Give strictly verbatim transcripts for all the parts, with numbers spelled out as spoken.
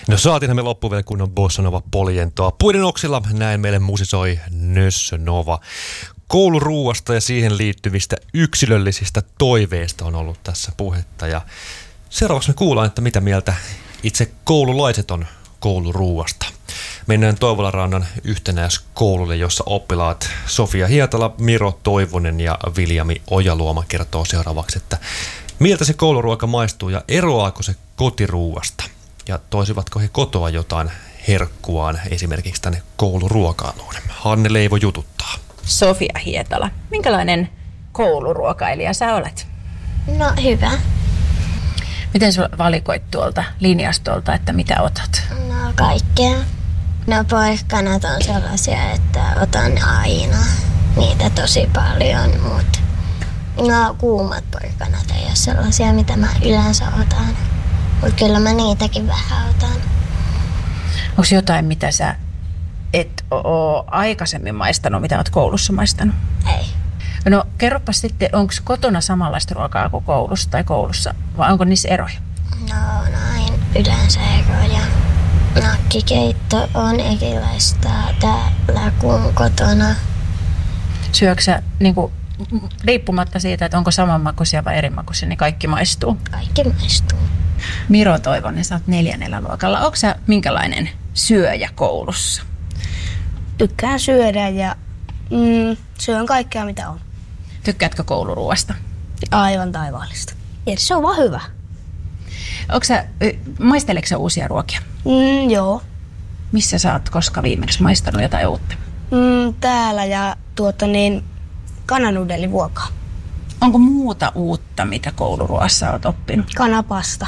No saatiinhan me loppuun vielä kunnon Bossa Nova poljentoa. Puiden oksilla näin meille musisoi Nössö Nova. Kouluruuasta ja siihen liittyvistä yksilöllisistä toiveista on ollut tässä puhetta. Ja seuraavaksi me kuullaan, että mitä mieltä itse koululaiset on kouluruuasta. Mennään Toivolarannan yhtenäiskoululle, jossa oppilaat Sofia Hietala, Miro Toivonen ja Viljami Ojaluoma kertoo seuraavaksi, että miltä se kouluruoka maistuu ja eroaako se kotiruuasta. Ja toisivatko he kotoa jotain herkkuaan esimerkiksi tänne kouluruokailuun. Hanne Leivo jututtaa. Sofia Hietala, minkälainen kouluruokailija sä olet? No hyvä. Miten sä valikoit tuolta linjastolta, että mitä otat? No kaikkea. No porkkanat on sellaisia, että otan aina niitä tosi paljon, mutta no kuumat porkkanat ei ole sellaisia, mitä mä yleensä otan. Mutta kyllä mä niitäkin vähän otan. Onko jotain, mitä sä et ole aikaisemmin maistanut, mitä oot koulussa maistanut? Ei. No kerropa sitten, onko kotona samanlaista ruokaa kuin koulussa tai koulussa, vai onko niissä eroja? No näin yleensä eroja. Nakkikeitto on erilaista täällä kuin kotona. Syöksä sä, niin kuin, riippumatta siitä, että onko samanmakuisia vai erimakuisia, niin kaikki maistuu? Kaikki maistuu. Miro Toivonen, sä oot neljännellä luokalla. Onko sä minkälainen syöjä koulussa? Tykkään syödä ja mm, syön kaikkea mitä on. Tykkäätkö kouluruoasta? Aivan taivaallista. Ja se on vaan hyvä. Onko sä, maisteleksä sä uusia ruokia? Mm, joo. Missä sä oot koska viimeksi maistanut jotain uutta? Mm, täällä ja tuota niin kananudelivuokaa. Onko muuta uutta, mitä kouluruoassa oot oppinut? Kanapasta.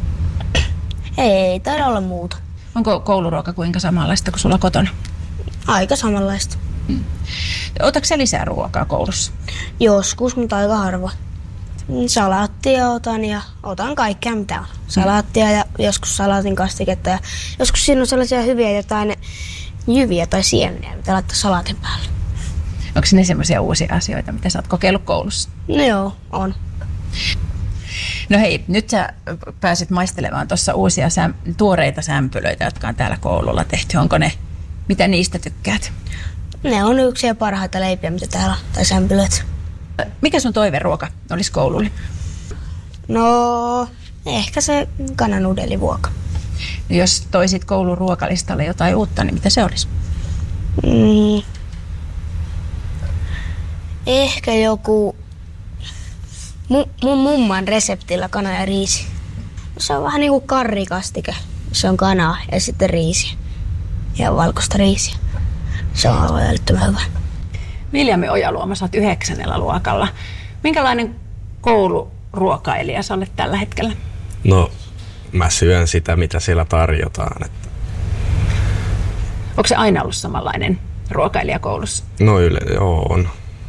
Ei taida olla muuta. Onko kouluruoka kuinka samanlaista kuin sulla kotona? Aika samanlaista. Mm. Otatko sä lisää ruokaa koulussa? Joskus, mutta aika harva. Salaattia otan ja otan kaikkea mitä on. Salaattia ja joskus salaatin kastiketta ja joskus siinä on sellaisia hyviä jotain jyviä tai siemeniä, mitä laittaa salaatin päälle. Onko ne semmoisia uusia asioita, mitä sä oot kokeillut koulussa? No joo, on. No hei, nyt sä pääsit maistelemaan tuossa uusia säm, tuoreita sämpylöitä, jotka on täällä koululla tehty. Onko ne, mitä niistä tykkäät? Ne on yksiä parhaita leipiä, mitä täällä, tai sämpylöitä. Mikä sun toiveruoka olisi koululle? No, ehkä se kananudelivuoka. No, jos toisit koulun ruokalistalle jotain uutta, niin mitä se olisi? Mm. Ehkä joku mu- mun mumman reseptillä kana ja riisi. Se on vähän niinku karrikastike. Se on kanaa ja sitten riisiä. Ja valkoista riisiä. Se on aivan älyttömän hyvä. Viljami Ojaluoma, sä oot yhdeksännellä luokalla. Minkälainen kouluruokailija sä olet tällä hetkellä? No, mä syön sitä, mitä siellä tarjotaan. Että... Onko se aina ollut samanlainen ruokailija koulussa? No yle, joo, on.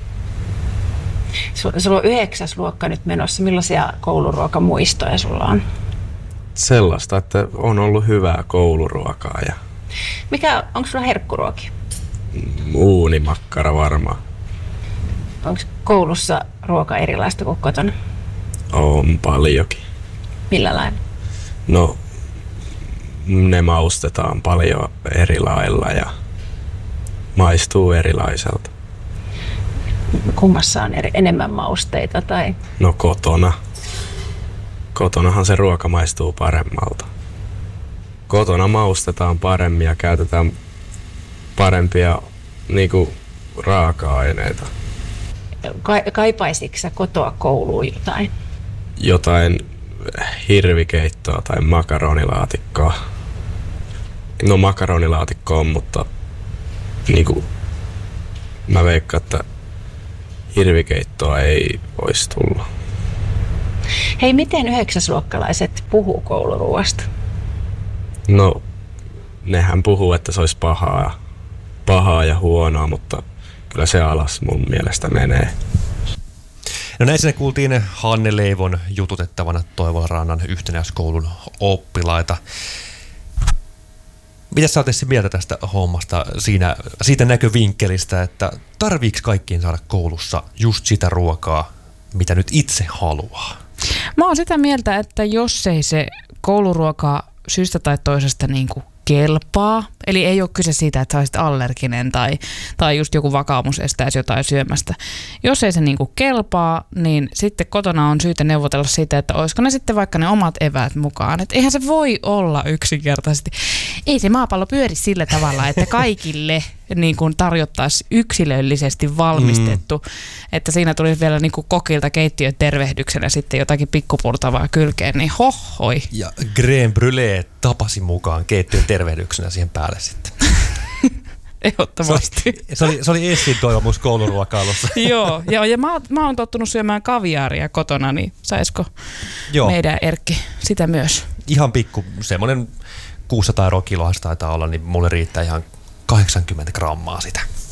Sulla on yhdeksäs luokka nyt menossa. Millaisia kouluruokamuistoja sulla on? Sellaista, että on ollut hyvää kouluruokaa. Ja... Mikä, onko sulla herkkuruokia? Uunimakkara varmaan. Onko koulussa ruoka erilaista kuin kotona? On paljonkin. Millä lailla? No, ne maustetaan paljon eri lailla ja maistuu erilaiselta. Kummassa on eri, enemmän mausteita? Tai? No kotona. Kotonahan se ruoka maistuu paremmalta. Kotona maustetaan paremmin ja käytetään parempia niinku, raaka-aineita. Ka- kaipaisitko sä kotoa kouluun jotain? Jotain hirvikeittoa tai makaronilaatikkoa. No makaronilaatikko on, mutta niinku, mä veikkaan, että hirvikeittoa ei olisi tullut. Hei, miten yhdeksäsluokkalaiset puhuu kouluruoasta? No, nehän puhuu, että se olisi pahaa, pahaa ja huonoa, mutta kyllä se alas mun mielestä menee. No näin sinne kuultiin Hanne Leivon jututettavana Toivolarannan yhtenäiskoulun oppilaita. Mitä sä oot Essi mieltä tästä hommasta siinä, siitä näkövinkkelistä, että tarviiko kaikkien saada koulussa just sitä ruokaa, mitä nyt itse haluaa? Mä oon sitä mieltä, että jos ei se kouluruoka syystä tai toisesta niin kuin kelpaa. Eli ei ole kyse siitä, että sä olisit allerginen tai, tai just joku vakaumus estäisi jotain syömästä. Jos ei se niin kuin kelpaa, niin sitten kotona on syytä neuvotella siitä, että olisiko ne sitten vaikka ne omat eväät mukaan. Että eihän se voi olla yksinkertaisesti. Ei se maapallo pyöri sillä tavalla, että kaikille niin kuin tarjottaisiin yksilöllisesti valmistettu. Mm. Että siinä tulisi vielä niin kuin kokilta keittiön tervehdyksenä sitten jotakin pikkupurtavaa kylkeen, niin hohoi. Ja crème brûlée tapasi mukaan keittiön tervehdyksenä siihen päälle sitten. Ehdottomasti. Se oli, se oli, se oli Essin toivomus kouluruokailussa. Joo, ja, ja mä, mä oon tottunut syömään kaviaaria kotona, niin saisiko Joo. meidän Erkki sitä myös? Ihan pikku, semmoinen kuusisataa kiloa taitaa olla, niin mulle riittää ihan kahdeksankymmentä grammaa sitä.